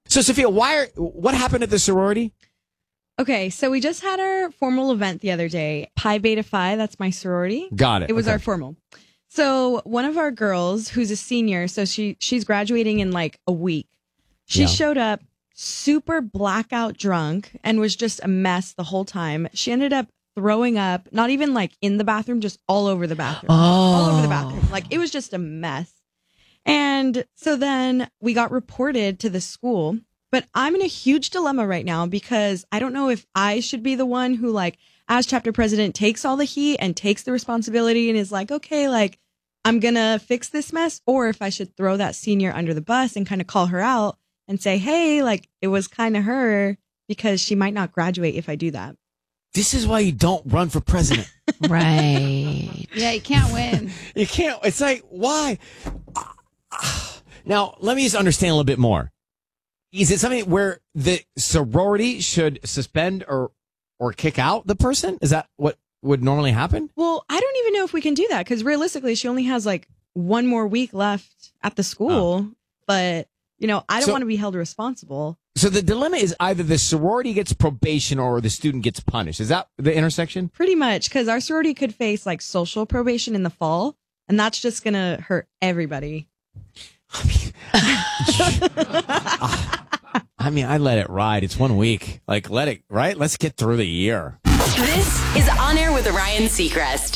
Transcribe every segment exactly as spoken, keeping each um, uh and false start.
So, Sophia, why are, what happened at the sorority? Okay, so we just had our formal event the other day. Pi Beta Phi, that's my sorority. Got it. It was okay. our formal. So one of our girls, who's a senior, so she she's graduating in like a week. She Yeah. showed up super blackout drunk and was just a mess the whole time. She ended up throwing up, not even like in the bathroom, just all over the bathroom. Oh. All over the bathroom. Like it was just a mess. And so then we got reported to the school. But I'm in a huge dilemma right now because I don't know if I should be the one who, like, as chapter president, takes all the heat and takes the responsibility and is like, okay, like, I'm going to fix this mess, or if I should throw that senior under the bus and kind of call her out and say, hey, like, it was kind of her because she might not graduate if I do that. This is why you don't run for president. Right. Yeah, you can't win. You can't. It's like, why? Now, let me just understand a little bit more. Is it something where the sorority should suspend or or kick out the person? Is that what would normally happen? Well, I don't even know if we can do that because realistically, she only has like one more week left at the school. Oh. But, you know, I don't So- want to be held responsible. So the dilemma is either the sorority gets probation or the student gets punished. Is that the intersection? Pretty much, because our sorority could face like social probation in the fall, and that's just going to hurt everybody. I mean, I let it ride. It's one week. Like, let it, right? Let's get through the year. This is On Air with Ryan Seacrest.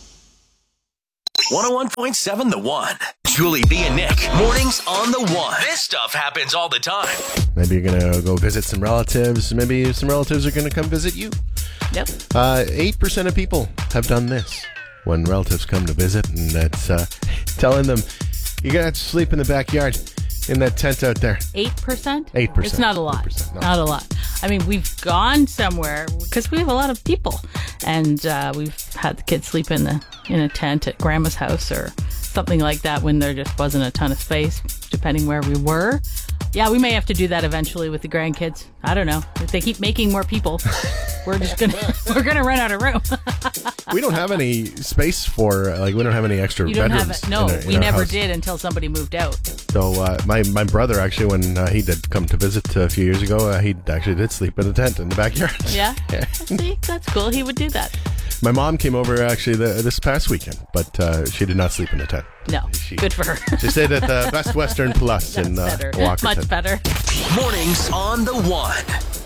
one oh one point seven The One. Julie, B, and Nick. Mornings on The One. This stuff happens all the time. Maybe you're going to go visit some relatives. Maybe some relatives are going to come visit you. Yep. Uh, eight percent of people have done this when relatives come to visit, and that's uh, telling them you're going to have to sleep in the backyard in that tent out there. eight percent? eight percent. It's not a lot. eight percent, no. Not a lot. I mean, we've gone somewhere because we have a lot of people, and uh, we've had the kids sleep in the in a tent at grandma's house or something like that when there just wasn't a ton of space, depending where we were. Yeah, we may have to do that eventually with the grandkids. I don't know. If they keep making more people, we're just gonna we're gonna run out of room. We don't have any space for, like, we don't have any extra You don't bedrooms. have it. No, in our- in we our never house. did until somebody moved out. So uh, my my brother, actually, when uh, he did come to visit a few years ago, uh, he actually did sleep in a tent in the backyard. Yeah. Yeah. See, that's cool. He would do that. My mom came over actually the, this past weekend, but uh, she did not sleep in a tent. No, She- good for her. She stayed at the Best Western Plus That's in uh, better. Walkerton. Much better. Mornings on The One.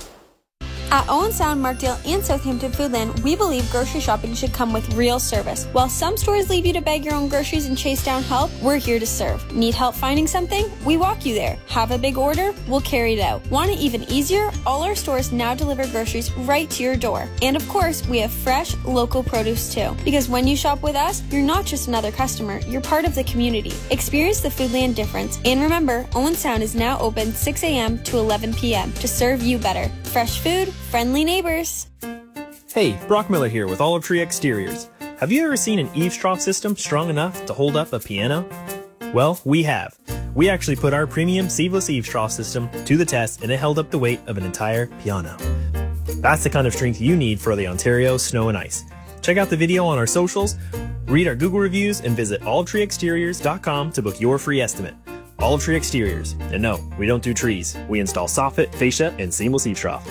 At Owen Sound, Markdale, and Southampton Foodland, we believe grocery shopping should come with real service. While some stores leave you to bag your own groceries and chase down help, we're here to serve. Need help finding something? We walk you there. Have a big order? We'll carry it out. Want it even easier? All our stores now deliver groceries right to your door. And of course, we have fresh, local produce too. Because when you shop with us, you're not just another customer, you're part of the community. Experience the Foodland difference. And remember, Owen Sound is now open six a.m. to eleven p.m. to serve you better. Fresh food, friendly neighbors. Hey, Brock Miller here with Olive Tree Exteriors. Have you ever seen an eavesdrop system strong enough to hold up a piano? Well, we have. We actually put our premium seamless eavesdrop system to the test and it held up the weight of an entire piano. That's the kind of strength you need for the Ontario snow and ice. Check out the video on our socials, read our Google reviews, and visit olive tree exteriors dot com to book your free estimate. Olive Tree Exteriors. And no, we don't do trees. We install soffit, fascia, and seamless eavesdrop.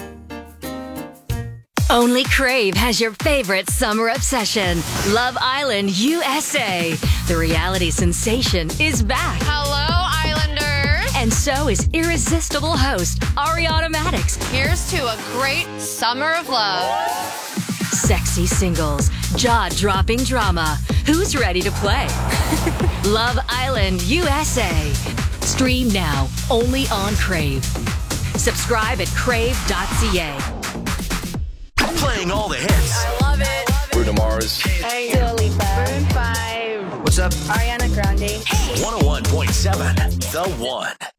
Only Crave has your favorite summer obsession. Love Island U S A. The reality sensation is back. Hello, Islanders. And so is irresistible host Ariana Maddox. Here's to a great summer of love. Sexy singles, jaw-dropping drama. Who's ready to play? Love Island U S A. Stream now, only on Crave. Subscribe at crave dot c a. Playing all the hits. I love it. Bruno Mars. Hey, Dua Lipa. Maroon five. What's up? Ariana Grande. one oh one point seven The One.